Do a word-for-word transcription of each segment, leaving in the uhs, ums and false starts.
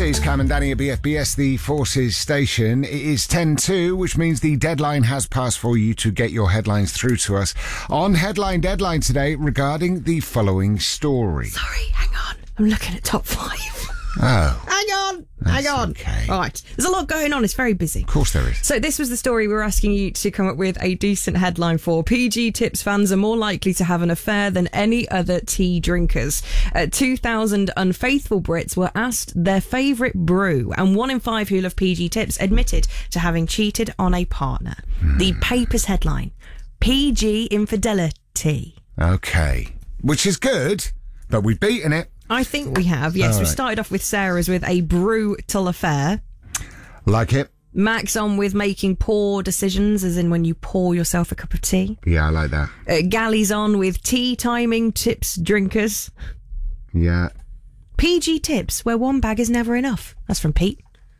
It's Cam and Danny at B F B S, the Forces station. It is ten two, which means the deadline has passed for you to get your headlines through to us on Headline Deadline today regarding the following story. Sorry, hang on. I'm looking at top five. Oh. Hang on. That's hang on. okay. All right. There's a lot going on. It's very busy. Of course there is. So this was the story we were asking you to come up with a decent headline for. P G Tips fans are more likely to have an affair than any other tea drinkers. Uh, two thousand unfaithful Brits were asked their favourite brew, and one in five who love P G Tips admitted to having cheated on a partner. Hmm. The paper's headline, P G infidelity. Okay. Which is good, but we've beaten it. I think we have, yes. All We right. started off with Sarah's with a brutal affair. Like it? Max on with making poor decisions, as in when you pour yourself a cup of tea. Yeah, I like that. Uh, Galley's on with tea timing tips drinkers. Yeah. P G Tips, where one bag is never enough. That's from Pete.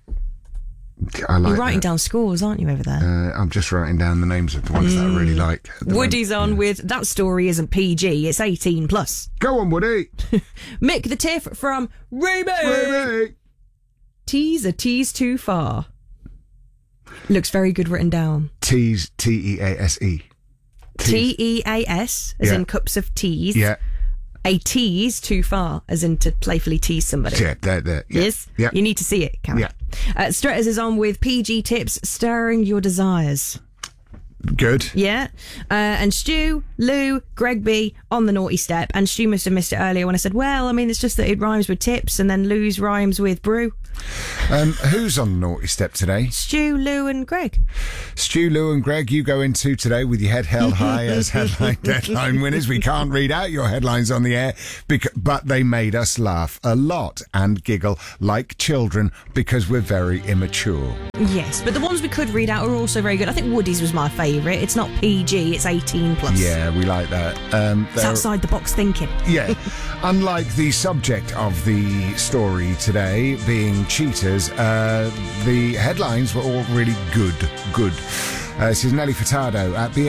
I like You're writing that. down scores, aren't you, over there? Uh, I'm just writing down the names of the ones that I really like. at the Woody's moment. on with that story isn't P G, it's eighteen plus. Go on, Woody. Mick the Tiff from Ruby. Ruby. Tease a tease too far. Looks very good written down. Tease, T E A S E. T E A S, as Yeah. in cups of teas. Yeah. A tease too far, as in to playfully tease somebody. Yeah, there, there. Yeah. Yes? Yeah. You need to see it, Cameron. Yeah. Uh, Stretters is on with P G Tips, stirring your desires. Good. Yeah. Uh, and Stu, Lou, Greg B on the naughty step. And Stu must have missed it earlier when I said, well, I mean, it's just that it rhymes with tips, and then Lou's rhymes with brew. Um, who's on the naughty step today? Stu, Lou and Greg. Stu, Lou and Greg, you go into today with your head held high as Headline Deadline winners. We can't read out your headlines on the air, bec- but they made us laugh a lot and giggle like children because we're very immature. Yes, but the ones we could read out are also very good. I think Woody's was my favourite. It's not P G, it's eighteen plus. Yeah, we like that. Um, It's outside the box thinking. Yeah. Unlike the subject of the story today being cheaters, uh, the headlines were all really good. Good. Uh, this is Nelly Furtado at B